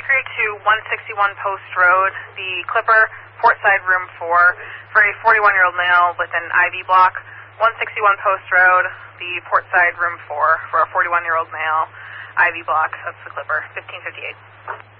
Mercury to 161 Post Road, the Clipper, Portside Room 4, for a 41-year-old male with an IV block. 161 Post Road, the Portside Room 4, for a 41-year-old male, IV block. That's the Clipper, 1558.